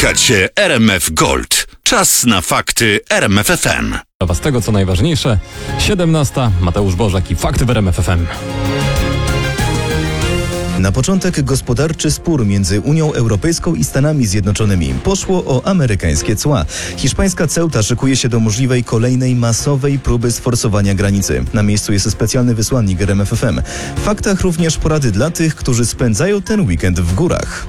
Słuchacie RMF Gold. Czas na fakty RMF FM. Dla Was tego, co najważniejsze. 17. Mateusz Bożek i fakty w RMF FM. Na początek gospodarczy spór między Unią Europejską i Stanami Zjednoczonymi. Poszło o amerykańskie cła. Hiszpańska Ceuta szykuje się do możliwej kolejnej masowej próby sforsowania granicy. Na miejscu jest specjalny wysłannik RMF FM. W faktach również porady dla tych, którzy spędzają ten weekend w górach.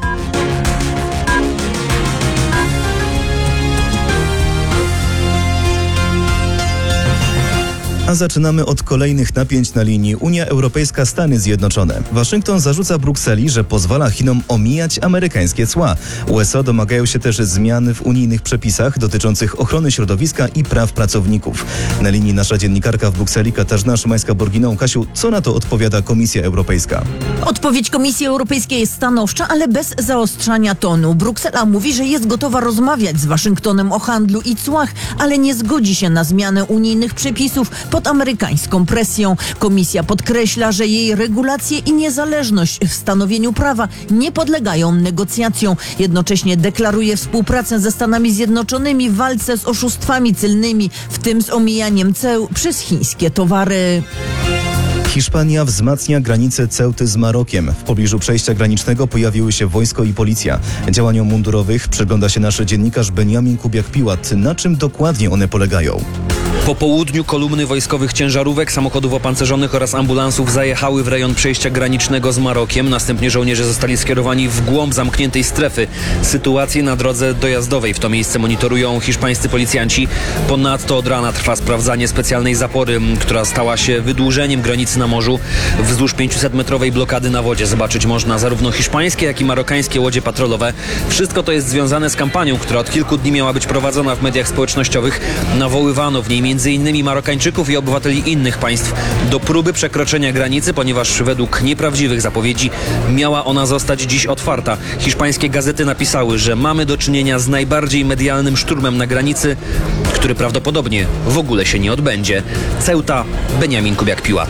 A zaczynamy od kolejnych napięć na linii Unia Europejska-Stany Zjednoczone. Waszyngton zarzuca Brukseli, że pozwala Chinom omijać amerykańskie cła. USA domagają się też zmian w unijnych przepisach dotyczących ochrony środowiska i praw pracowników. Na linii nasza dziennikarka w Brukseli Katarzyna Szymańska-Borginą. Kasiu, co na to odpowiada Komisja Europejska? Odpowiedź Komisji Europejskiej jest stanowcza, ale bez zaostrzania tonu. Bruksela mówi, że jest gotowa rozmawiać z Waszyngtonem o handlu i cłach, ale nie zgodzi się na zmianę unijnych przepisów pod amerykańską presją. Komisja podkreśla, że jej regulacje i niezależność w stanowieniu prawa nie podlegają negocjacjom. Jednocześnie deklaruje współpracę ze Stanami Zjednoczonymi w walce z oszustwami celnymi, w tym z omijaniem ceł przez chińskie towary. Hiszpania wzmacnia granicę Ceuty z Marokiem. W pobliżu przejścia granicznego pojawiły się wojsko i policja. Działaniom mundurowych przygląda się nasz dziennikarz Benjamin Kubiak-Piłat. Na czym dokładnie one polegają? Po południu kolumny wojskowych ciężarówek, samochodów opancerzonych oraz ambulansów zajechały w rejon przejścia granicznego z Marokiem. Następnie żołnierze zostali skierowani w głąb zamkniętej strefy. Sytuację na drodze dojazdowej w to miejsce monitorują hiszpańscy policjanci. Ponadto od rana trwa sprawdzanie specjalnej zapory, która stała się wydłużeniem granicy na morzu. Wzdłuż 500-metrowej blokady na wodzie zobaczyć można zarówno hiszpańskie, jak i marokańskie łodzie patrolowe. Wszystko to jest związane z kampanią, która od kilku dni miała być prowadzona w mediach społecznościowych. Nawoływano w niej m.in. Marokańczyków i obywateli innych państw do próby przekroczenia granicy, ponieważ według nieprawdziwych zapowiedzi miała ona zostać dziś otwarta. Hiszpańskie gazety napisały, że mamy do czynienia z najbardziej medialnym szturmem na granicy, który prawdopodobnie w ogóle się nie odbędzie. Ceuta, Benjamin Kubiak-Piłat.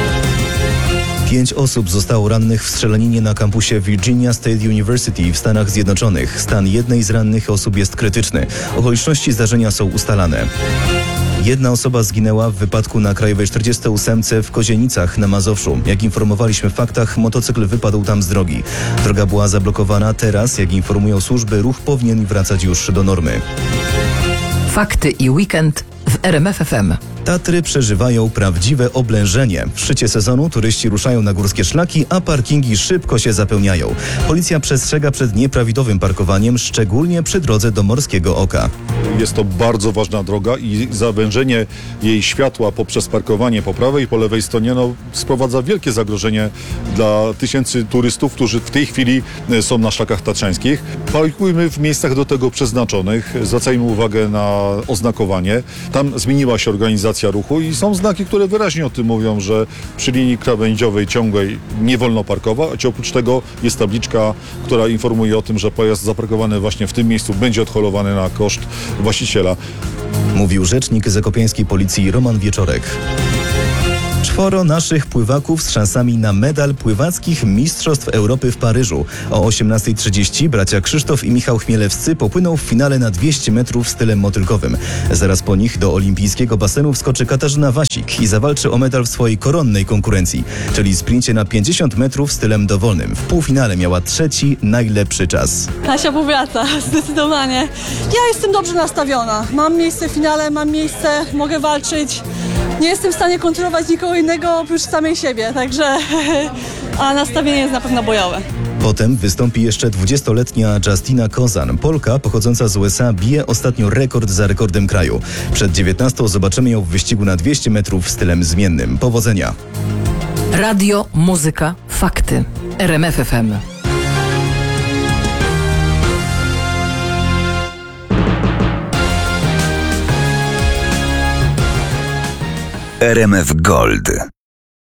5 osób zostało rannych w strzelaninie na kampusie Virginia State University w Stanach Zjednoczonych. Stan jednej z rannych osób jest krytyczny. Okoliczności zdarzenia są ustalane. Jedna osoba zginęła w wypadku na Krajowej 48 w Kozienicach na Mazowszu. Jak informowaliśmy w faktach, motocykl wypadł tam z drogi. Droga była zablokowana. Teraz, jak informują służby, ruch powinien wracać już do normy. Fakty i weekend w RMF FM. Tatry przeżywają prawdziwe oblężenie. W szczycie sezonu turyści ruszają na górskie szlaki, a parkingi szybko się zapełniają. Policja przestrzega przed nieprawidłowym parkowaniem, szczególnie przy drodze do Morskiego Oka. Jest to bardzo ważna droga i zawężenie jej światła poprzez parkowanie po prawej i po lewej stronie sprowadza wielkie zagrożenie dla tysięcy turystów, którzy w tej chwili są na szlakach tatrzańskich. Parkujmy w miejscach do tego przeznaczonych, zwracajmy uwagę na oznakowanie. Tam zmieniła się organizacja ruchu i są znaki, które wyraźnie o tym mówią, że przy linii krawędziowej ciągłej nie wolno parkować. Oprócz tego jest tabliczka, która informuje o tym, że pojazd zaparkowany właśnie w tym miejscu będzie odholowany na koszt właściciela. Mówił rzecznik zakopiańskiej policji Roman Wieczorek. 4 naszych pływaków z szansami na medal pływackich Mistrzostw Europy w Paryżu. O 18:30 bracia Krzysztof i Michał Chmielewscy popłyną w finale na 200 metrów stylem motylkowym. Zaraz po nich do olimpijskiego basenu wskoczy Katarzyna Wasik i zawalczy o medal w swojej koronnej konkurencji, czyli sprincie na 50 metrów stylem dowolnym. W półfinale miała 3. najlepszy czas. Kasia powraca, zdecydowanie. Ja jestem dobrze nastawiona. Mam miejsce w finale, mam miejsce, mogę walczyć. Nie jestem w stanie kontrolować nikogo innego oprócz samej siebie, także a nastawienie jest na pewno bojowe. Potem wystąpi jeszcze 20-letnia Justina Kozan. Polka pochodząca z USA bije ostatnio rekord za rekordem kraju. Przed 19 zobaczymy ją w wyścigu na 200 metrów stylem zmiennym. Powodzenia! Radio, muzyka, fakty. RMF FM. RMF Gold.